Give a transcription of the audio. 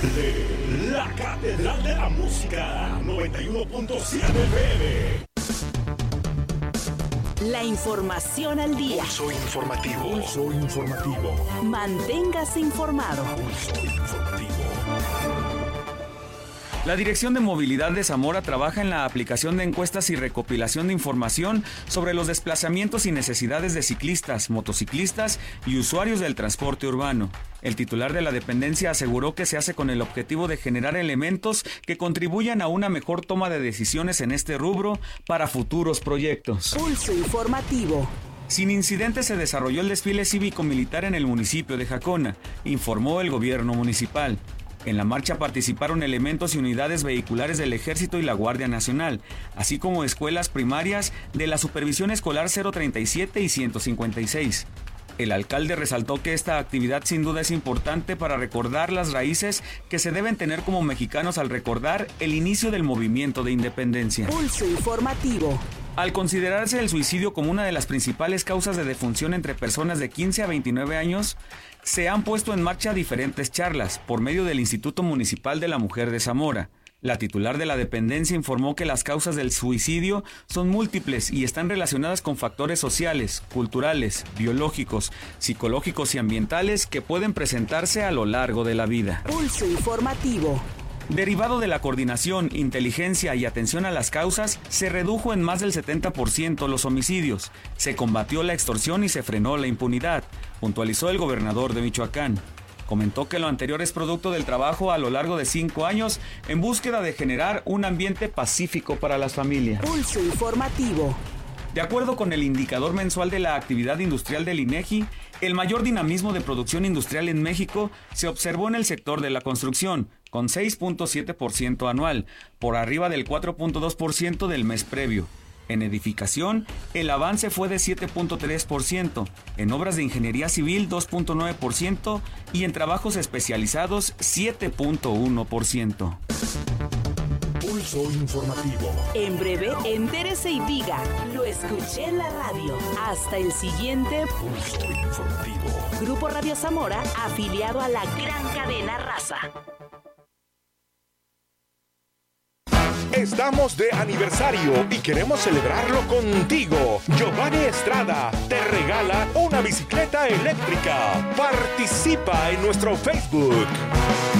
La Catedral de la Música, 91.7 FM. La información al día. Pulso informativo. Pulso informativo. Manténgase informado. Pulso informativo. La Dirección de Movilidad de Zamora trabaja en la aplicación de encuestas y recopilación de información sobre los desplazamientos y necesidades de ciclistas, motociclistas y usuarios del transporte urbano. El titular de la dependencia aseguró que se hace con el objetivo de generar elementos que contribuyan a una mejor toma de decisiones en este rubro para futuros proyectos. Pulso informativo. Sin incidentes se desarrolló el desfile cívico-militar en el municipio de Jacona, informó el gobierno municipal. En la marcha participaron elementos y unidades vehiculares del Ejército y la Guardia Nacional, así como escuelas primarias de la Supervisión Escolar 037 y 156. El alcalde resaltó que esta actividad sin duda es importante para recordar las raíces que se deben tener como mexicanos al recordar el inicio del movimiento de independencia. Pulso informativo. Al considerarse el suicidio como una de las principales causas de defunción entre personas de 15 a 29 años, se han puesto en marcha diferentes charlas por medio del Instituto Municipal de la Mujer de Zamora. La titular de la dependencia informó que las causas del suicidio son múltiples y están relacionadas con factores sociales, culturales, biológicos, psicológicos y ambientales que pueden presentarse a lo largo de la vida. Pulso informativo. Derivado de la coordinación, inteligencia y atención a las causas, se redujo en más del 70% los homicidios, se combatió la extorsión y se frenó la impunidad, puntualizó el gobernador de Michoacán. Comentó que lo anterior es producto del trabajo a lo largo de 5 años en búsqueda de generar un ambiente pacífico para las familias. Pulso informativo. De acuerdo con el indicador mensual de la actividad industrial del INEGI, el mayor dinamismo de producción industrial en México se observó en el sector de la construcción, con 6.7% anual, por arriba del 4.2% del mes previo. En edificación, el avance fue de 7.3%, en obras de ingeniería civil 2.9% y en trabajos especializados 7.1%. Pulso informativo. En breve, entérese y diga, lo escuché en la radio. Hasta el siguiente Pulso informativo. Grupo Radio Zamora, afiliado a la gran cadena Raza. Estamos de aniversario y queremos celebrarlo contigo. Giovanni Estrada te regala una bicicleta eléctrica. Participa en nuestro Facebook.